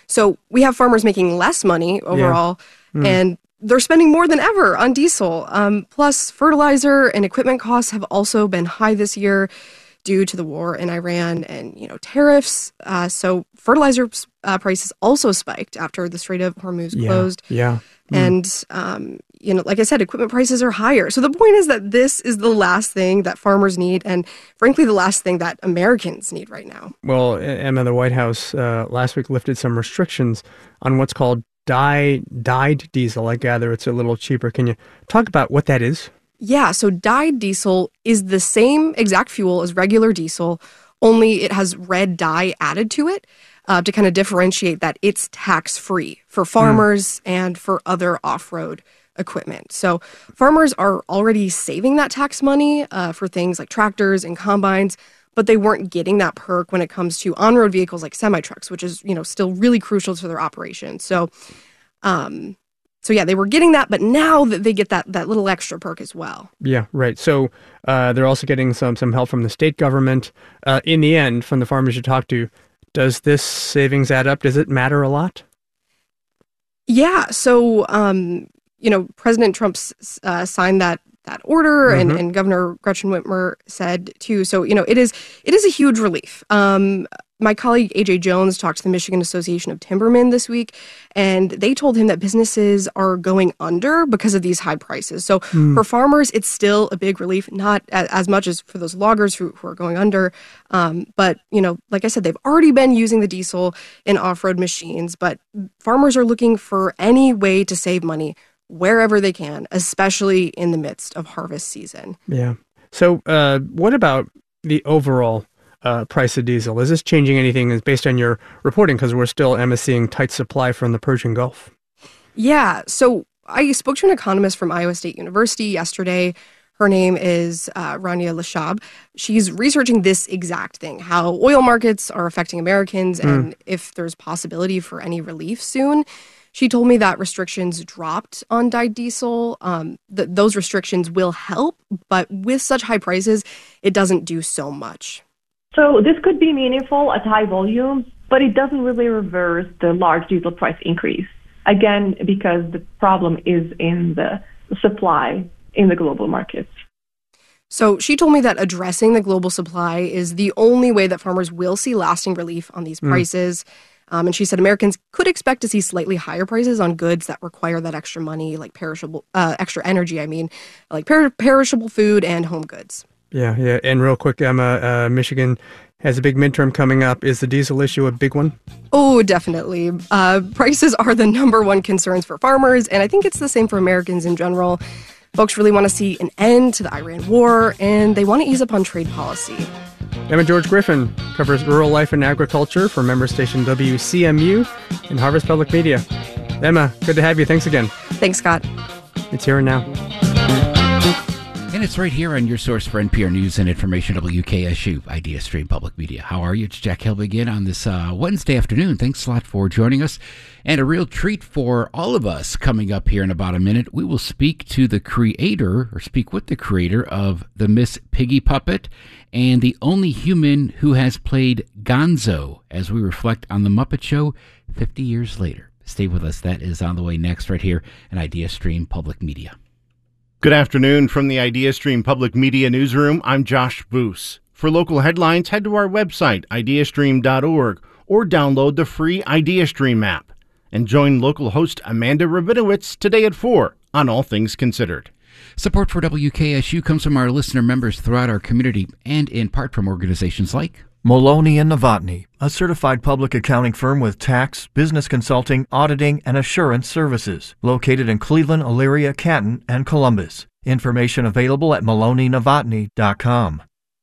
So we have farmers making less money overall, and they're spending more than ever on diesel. Plus, fertilizer and equipment costs have also been high this year due to the war in Iran and, tariffs. So fertilizer prices also spiked after the Strait of Hormuz closed. And, like I said, equipment prices are higher. So the point is that this is the last thing that farmers need, and frankly, the last thing that Americans need right now. Well, Emma, the White House last week lifted some restrictions on what's called dyed diesel. I gather it's a little cheaper. Can you talk about what that is? Yeah, so dyed diesel is the same exact fuel as regular diesel, only it has red dye added to it to kind of differentiate that it's tax-free for farmers and for other off-road equipment. So farmers are already saving that tax money for things like tractors and combines, but they weren't getting that perk when it comes to on-road vehicles like semi-trucks, which is, still really crucial to their operation. So they were getting that, but now that they get that little extra perk as well. Yeah, right. So they're also getting some help from the state government. In the end, from the farmers you talk to, does this savings add up? Does it matter a lot? Yeah. So, President Trump signed that order, and Governor Gretchen Whitmer said too. So, it is a huge relief. My colleague AJ Jones talked to the Michigan Association of Timbermen this week, and they told him that businesses are going under because of these high prices. So for farmers, it's still a big relief, not as much as for those loggers who are going under. But, like I said, they've already been using the diesel in off-road machines, but farmers are looking for any way to save money wherever they can, especially in the midst of harvest season. Yeah. So what about the overall price of diesel? Is this changing anything based on your reporting? Because we're still, Emma, seeing tight supply from the Persian Gulf. Yeah. So I spoke to an economist from Iowa State University yesterday. Her name is Rania Lashab. She's researching this exact thing, how oil markets are affecting Americans and if there's possibility for any relief soon. She told me that restrictions dropped on dyed diesel. Those restrictions will help, but with such high prices, it doesn't do so much. So this could be meaningful at high volumes, but it doesn't really reverse the large diesel price increase. Again, because the problem is in the supply in the global markets. So she told me that addressing the global supply is the only way that farmers will see lasting relief on these prices. And she said Americans could expect to see slightly higher prices on goods that require that extra money, like extra energy, like perishable food and home goods. Yeah. And real quick, Emma, Michigan has a big midterm coming up. Is the diesel issue a big one? Oh, definitely. Prices are the number one concerns for farmers, and I think it's the same for Americans in general. Folks really want to see an end to the Iran war, and they want to ease up on trade policy. Emma George Griffin covers rural life and agriculture for member station WCMU and Harvest Public Media. Emma, good to have you. Thanks again. Thanks, Scott. It's Here and Now. And it's right here on your source for NPR News and Information, WKSU, IdeaStream Public Media. How are you? It's Jack Helbig again on this Wednesday afternoon. Thanks a lot for joining us. And a real treat for all of us coming up here in about a minute. We will speak with the creator of the Miss Piggy puppet and the only human who has played Gonzo as we reflect on The Muppet Show 50 years later. Stay with us. That is on the way next right here on IdeaStream Public Media. Good afternoon from the IdeaStream Public Media Newsroom. I'm Josh Boos. For local headlines, head to our website, ideastream.org, or download the free IdeaStream app. And join local host Amanda Rabinowitz today at 4 on All Things Considered. Support for WKSU comes from our listener members throughout our community and in part from organizations like Maloney and Novotny, a certified public accounting firm with tax, business consulting, auditing, and assurance services, located in Cleveland, Elyria, Canton, and Columbus. Information available at maloneynovotny.com.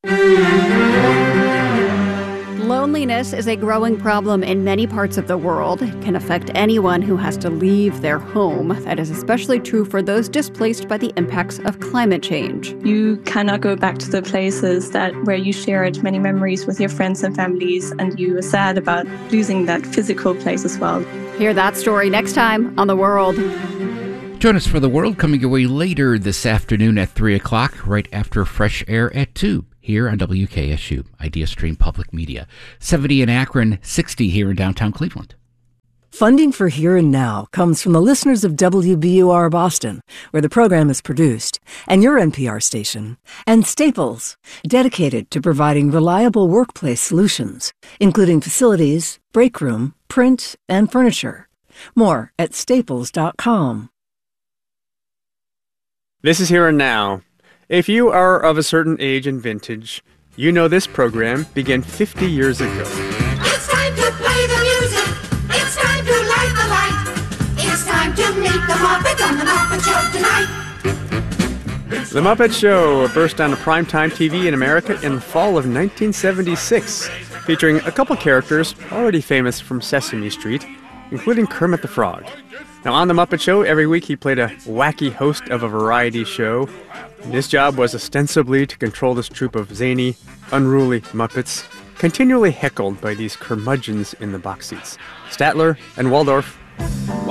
Loneliness is a growing problem in many parts of the world. It can affect anyone who has to leave their home. That is especially true for those displaced by the impacts of climate change. You cannot go back to the places where you shared many memories with your friends and families, and you are sad about losing that physical place as well. Hear that story next time on The World. Join us for The World, coming your way later this afternoon at 3 o'clock, right after Fresh Air at 2. Here on WKSU, IdeaStream Public Media. 70 in Akron, 60 here in downtown Cleveland. Funding for Here and Now comes from the listeners of WBUR Boston, where the program is produced, and your NPR station, and Staples, dedicated to providing reliable workplace solutions, including facilities, break room, print, and furniture. More at staples.com. This is Here and Now. If you are of a certain age and vintage, you know this program began 50 years ago. It's time to play the music. It's time to light the light. It's time to meet the Muppets on the Muppet Show tonight. The Muppet Show burst onto primetime TV in America in the fall of 1976, featuring a couple characters already famous from Sesame Street, including Kermit the Frog. Now, on The Muppet Show, every week he played a wacky host of a variety show. His job was ostensibly to control this troupe of zany, unruly Muppets, continually heckled by these curmudgeons in the box seats. Statler and Waldorf